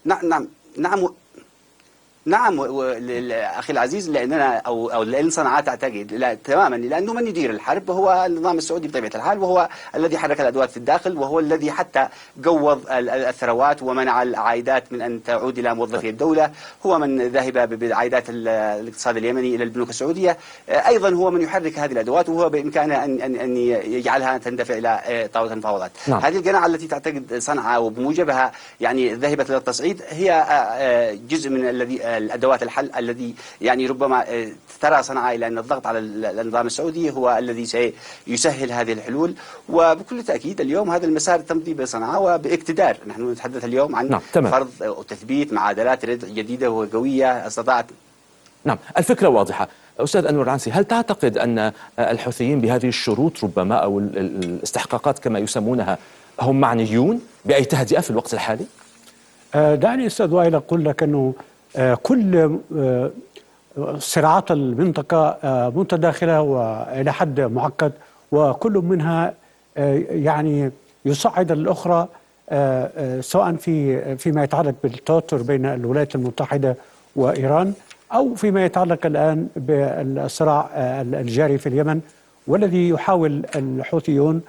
نعم نعم نعم نعم أخي العزيز، لأننا أو لأن صنعاء تعتقد تماما لأنه من يدير الحرب هو النظام السعودي بطبيعة الحال، وهو الذي حرك الأدوات في الداخل، وهو الذي حتى قوض الثروات ومنع العائدات من أن تعود إلى موظفي الدولة، هو من ذهب بعائدات الاقتصاد اليمني إلى البنوك السعودية، أيضا هو من يحرك هذه الأدوات، وهو بإمكانه أن يجعلها تندفع إلى طاولة المفاوضات. نعم. هذه القناعة التي تعتقد صنعاء وبموجبها يعني ذهبت إلى التصعيد هي جزء من الأدوات الحل الذي يعني ربما ترى صنعاء إلى أن الضغط على النظام السعودي هو الذي سيسهل هذه الحلول. وبكل تأكيد اليوم هذا المسار تمضي بصنعاء وباقتدار. نحن نتحدث اليوم عن فرض وتثبيت معادلات جديدة وقوية استطاعت. نعم، الفكرة واضحة. أستاذ أنور العنسي، هل تعتقد أن الحوثيين بهذه الشروط ربما أو الاستحقاقات كما يسمونها هم معنيون بأي تهدئة في الوقت الحالي؟ دعني أستاذ وائل أقول لك أنه كل صراعات المنطقة متداخلة وإلى حد معقد، وكل منها يعني يصعد الأخرى، سواء فيما يتعلق بالتوتر بين الولايات المتحدة وإيران، أو فيما يتعلق الآن بالصراع الجاري في اليمن، والذي يحاول الحوثيون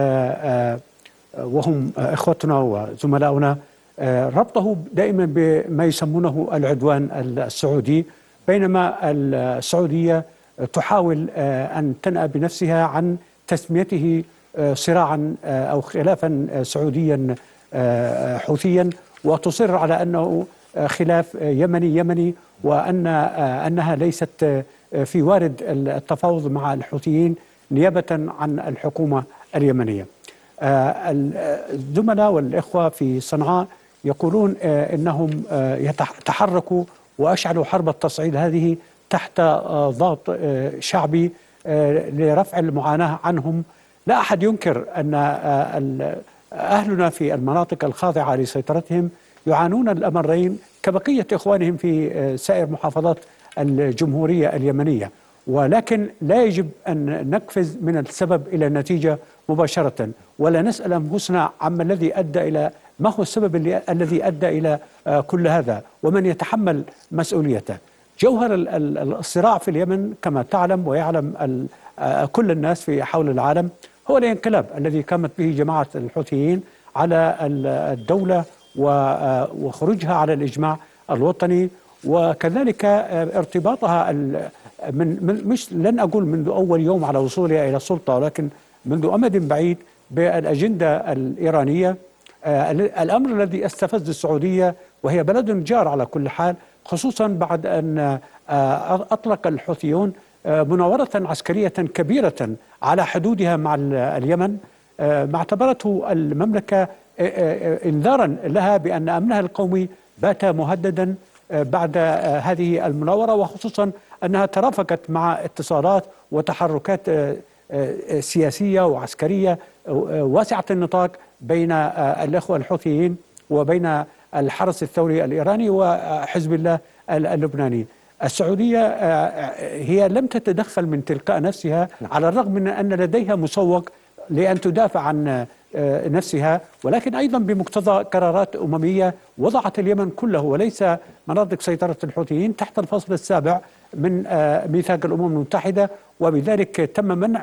وهم إخوتنا وزملاؤنا ربطه دائما بما يسمونه العدوان السعودي، بينما السعودية تحاول أن تنأى بنفسها عن تسميته صراعا أو خلافا سعوديا حوثيا، وتصر على أنه خلاف يمني، وأنها ليست في وارد التفاوض مع الحوثيين نيابة عن الحكومة اليمنية. الزملاء والإخوة في صنعاء يقولون إنهم تحركوا وأشعلوا حرب التصعيد هذه تحت ضغط شعبي لرفع المعاناة عنهم. لا أحد ينكر أن أهلنا في المناطق الخاضعة لسيطرتهم يعانون الأمرين كبقية إخوانهم في سائر محافظات الجمهورية اليمنية، ولكن لا يجب أن نقفز من السبب إلى النتيجة مباشرة، ولا نسأل أنفسنا عما الذي أدى إلى ما هو السبب الذي أدى إلى كل هذا ومن يتحمل مسؤوليته. جوهر الصراع في اليمن كما تعلم ويعلم كل الناس في حول العالم هو الانقلاب الذي قامت به جماعة الحوثيين على الدولة وخروجها على الإجماع الوطني، وكذلك ارتباطها مش لن أقول منذ أول يوم على وصولها إلى السلطة، ولكن منذ أمد بعيد بالأجندة الإيرانية، الأمر الذي استفز السعودية وهي بلد جار على كل حال، خصوصا بعد أن أطلق الحوثيون مناورة عسكرية كبيرة على حدودها مع اليمن، ما اعتبرته المملكة انذارا لها بأن أمنها القومي بات مهددا بعد هذه المناورة، وخصوصا أنها ترافقت مع اتصالات وتحركات سياسية وعسكرية واسعة النطاق بين الإخوة الحوثيين وبين الحرس الثوري الإيراني وحزب الله اللبناني. السعودية هي لم تتدخل من تلقاء نفسها، على الرغم من أن لديها مسوق لأن تدافع عن نفسها، ولكن أيضا بمقتضى قرارات أممية وضعت اليمن كله وليس مناطق سيطرة الحوثيين تحت الفصل السابع من ميثاق الأمم المتحدة، وبذلك تم منع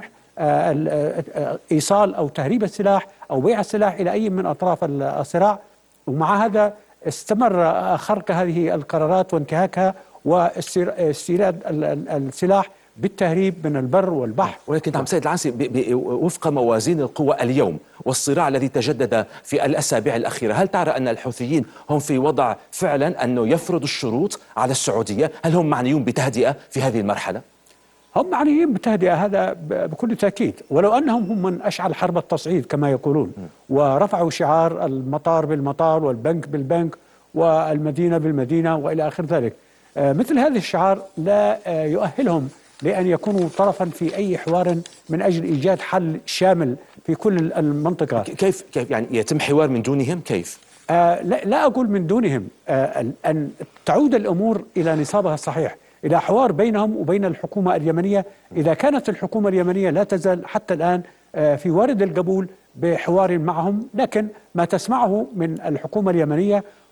إيصال أو تهريب السلاح أو بيع السلاح إلى أي من أطراف الصراع. ومع هذا استمر خرق هذه القرارات وانتهاكها واستيراد السلاح بالتهريب من البر والبحر. ولكن نعم سيد العنسي، وفق موازين القوى اليوم والصراع الذي تجدد في الأسابيع الأخيرة، هل ترى أن الحوثيين هم في وضع فعلا أنه يفرض الشروط على السعودية؟ هل هم معنيون بتهدئة في هذه المرحلة؟ هم معنيين بالتهدئة، هذا بكل تأكيد، ولو أنهم هم من أشعل حرب التصعيد كما يقولون ورفعوا شعار المطار بالمطار والبنك بالبنك والمدينة بالمدينة وإلى آخر ذلك. مثل هذا الشعار لا يؤهلهم لأن يكونوا طرفا في أي حوار من أجل إيجاد حل شامل في كل المنطقة. كيف يعني يتم حوار من دونهم؟ كيف؟ لا أقول من دونهم، أن تعود الأمور إلى نصابها الصحيح، إلى حوار بينهم وبين الحكومة اليمنية. إذا كانت الحكومة اليمنية لا تزال حتى الآن في وارد القبول بحوار معهم، لكن ما تسمعه من الحكومة اليمنية